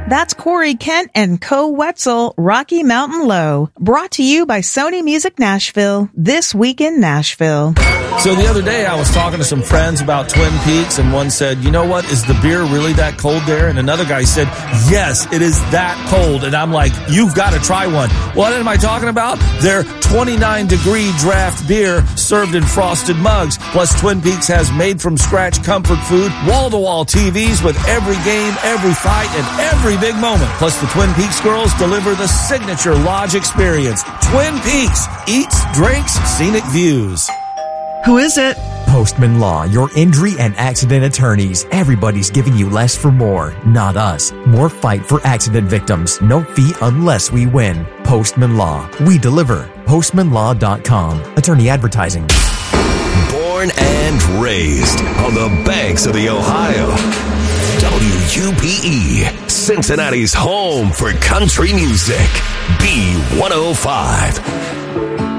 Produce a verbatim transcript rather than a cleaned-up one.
That's Corey Kent and Co Wetzel, Rocky Mountain Low. Brought to you by Sony Music Nashville, This Week in Nashville. So the other day I was talking to some friends about Twin Peaks, and one said, you know what, is the beer really that cold there? And another guy said, yes, it is that cold. And I'm like, you've got to try one. What am I talking about? Their twenty-nine degree draft beer served in frosted mugs. Plus Twin Peaks has made from scratch comfort food, wall-to-wall T Vs with every game, every fight, and every big moment. Plus the Twin Peaks girls deliver the signature lodge experience. Twin Peaks, eats, drinks, scenic views. Who is it? Postman Law, your injury and accident attorneys. Everybody's giving you less for more, not us. More fight for accident victims. No fee unless we win. Postman Law. We deliver. postman law dot com. Attorney advertising. Born and raised on the banks of the Ohio. W U P E, Cincinnati's home for country music. B one oh five.